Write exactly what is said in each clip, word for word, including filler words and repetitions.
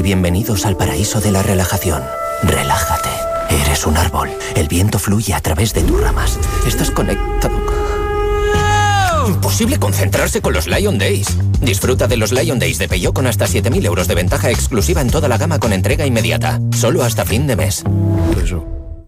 bienvenidos al paraíso de la relajación. Relájate. Eres un árbol. El viento fluye a través de tus ramas. Estás conectado. Imposible concentrarse con los Lion Days. Disfruta de los Lion Days de Peugeot con hasta siete mil euros de ventaja exclusiva en toda la gama con entrega inmediata. Solo hasta fin de mes. Eso.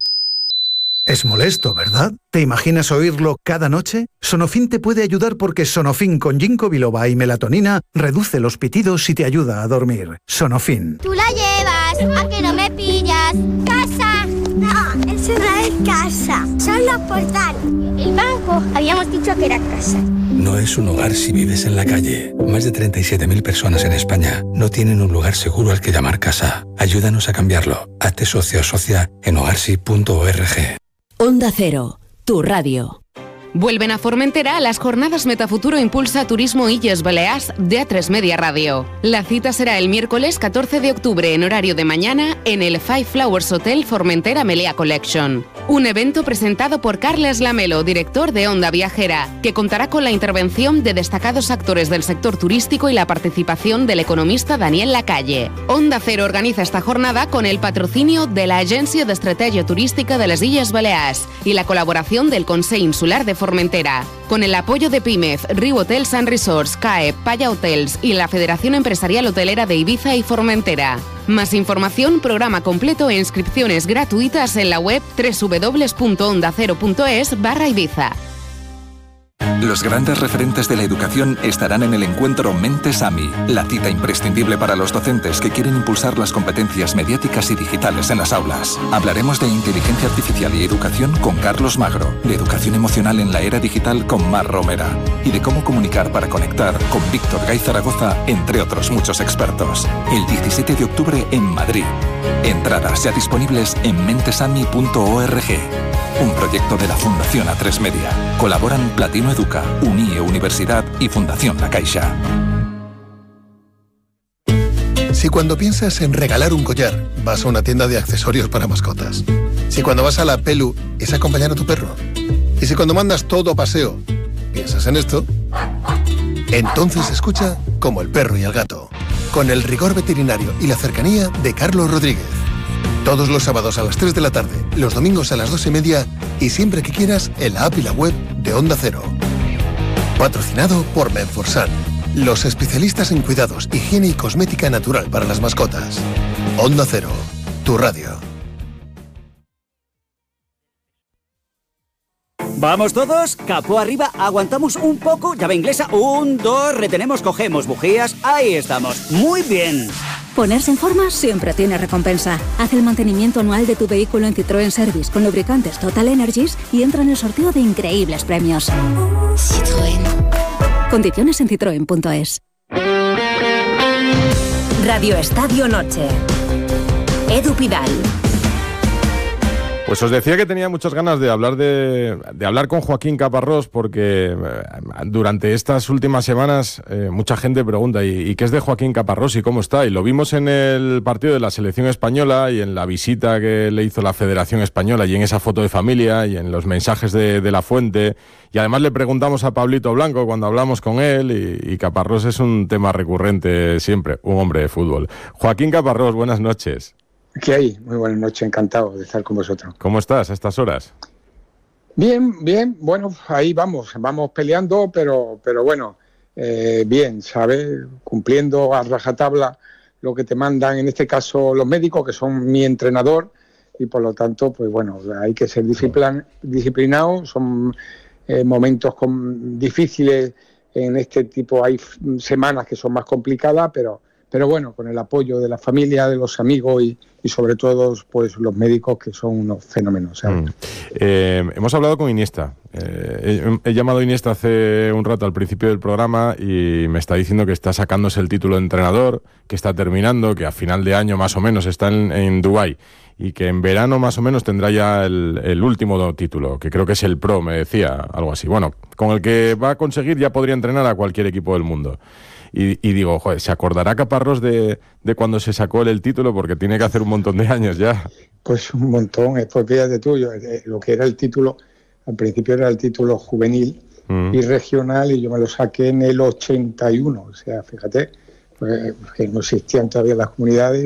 Es molesto, ¿verdad? ¿Te imaginas oírlo cada noche? Sonofin te puede ayudar porque Sonofin con ginkgo biloba y melatonina reduce los pitidos y te ayuda a dormir. Sonofin. Tú la llevas, a que no me pillas. ¡Casa! No, eso no es casa, solo portal. El banco, habíamos dicho que era casa. No es un hogar si vives en la calle. Más de treinta y siete mil personas en España no tienen un lugar seguro al que llamar casa. Ayúdanos a cambiarlo. Hazte socio o socia en hogarsi punto org. Onda Cero, tu radio. Vuelven a Formentera las jornadas Metafuturo Impulsa Turismo Illes Balears de A tres Media Radio. La cita será el miércoles catorce de octubre en horario de mañana en el Five Flowers Hotel Formentera Melea Collection. Un evento presentado por Carles Lamelo, director de Onda Viajera, que contará con la intervención de destacados actores del sector turístico y la participación del economista Daniel Lacalle. Onda Cero organiza esta jornada con el patrocinio de la Agencia de Estrategia Turística de las Illes Balears y la colaboración del Consell Insular de Formentera, con el apoyo de Pimez, Riu Hotels and Resorts, C A E, Paya Hotels y la Federación Empresarial Hotelera de Ibiza y Formentera. Más información, programa completo e inscripciones gratuitas en la web doble u doble u doble u punto onda cero punto es barra Ibiza. Los grandes referentes de la educación estarán en el encuentro Mentes A M I, la cita imprescindible para los docentes que quieren impulsar las competencias mediáticas y digitales en las aulas. Hablaremos de inteligencia artificial y educación con Carlos Magro, de educación emocional en la era digital con Mar Romera y de cómo comunicar para conectar con Víctor Gay Zaragoza, entre otros muchos expertos. El diecisiete de octubre en Madrid. Entradas ya disponibles en mentesami punto org. Un proyecto de la Fundación A tres Media. Colaboran Platino Educa, Unie Universidad y Fundación La Caixa. Si cuando piensas en regalar un collar, vas a una tienda de accesorios para mascotas. Si cuando vas a la Pelu, es acompañar a tu perro. Y si cuando mandas todo a paseo, piensas en esto, entonces escucha Como el perro y el gato, con el rigor veterinario y la cercanía de Carlos Rodríguez. Todos los sábados a las tres de la tarde, los domingos a las dos y media y siempre que quieras en la app y la web de Onda Cero. Patrocinado por Menforsan, los especialistas en cuidados, higiene y cosmética natural para las mascotas. Onda Cero, tu radio. ¿Vamos todos? Capó arriba, aguantamos un poco, llave inglesa, un, dos, retenemos, cogemos bujías, ahí estamos, muy bien. Ponerse en forma siempre tiene recompensa. Haz el mantenimiento anual de tu vehículo en Citroën Service con lubricantes Total Energies y entra en el sorteo de increíbles premios. Citroën. Condiciones en citroen punto es. Radio Estadio Noche. Edu Pidal. Pues os decía que tenía muchas ganas de hablar de, de hablar con Joaquín Caparrós porque durante estas últimas semanas eh, mucha gente pregunta ¿y, ¿y qué es de Joaquín Caparrós y cómo está? Y lo vimos en el partido de la selección española y en la visita que le hizo la Federación Española y en esa foto de familia y en los mensajes de, de La Fuente. Y además le preguntamos a Pablito Blanco cuando hablamos con él y, y Caparrós es un tema recurrente siempre, un hombre de fútbol. Joaquín Caparrós, buenas noches. ¿Qué hay? Muy buenas noches, encantado de estar con vosotros. ¿Cómo estás a estas horas? Bien, bien, bueno, ahí vamos, vamos peleando, pero, pero bueno, eh, bien, ¿sabes? Cumpliendo a rajatabla lo que te mandan, en este caso los médicos, que son mi entrenador, y por lo tanto, pues bueno, hay que ser disciplin- disciplinados, son eh, momentos con, difíciles en este tipo, hay semanas que son más complicadas, pero... Pero bueno, con el apoyo de la familia, de los amigos y, y sobre todo pues los médicos que son unos fenómenos. ¿sabes? Mm. Eh, hemos hablado con Iniesta. Eh, he, he llamado a Iniesta hace un rato al principio del programa y me está diciendo que está sacándose el título de entrenador, que está terminando, que a final de año más o menos está en, en Dubái y que en verano más o menos tendrá ya el, el último título, que creo que es el Pro, me decía, algo así. Bueno, con el que va a conseguir ya podría entrenar a cualquier equipo del mundo. Y, y digo, joder, ¿se acordará Caparrós de, de cuando se sacó él el título? Porque tiene que hacer un montón de años ya. Pues un montón, es pues fíjate tú, yo, lo que era el título, al principio era el título juvenil mm. y regional, y yo me lo saqué en el ochenta y uno, o sea, fíjate, pues, que no existían todavía las comunidades.